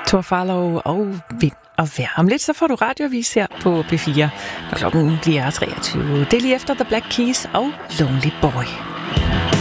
Thor Farlov og Vind og Vejr. Om lidt så får du radioavis her på B4, når klokken bliver 23. Det er lige efter The Black Keys og Lonely Boy.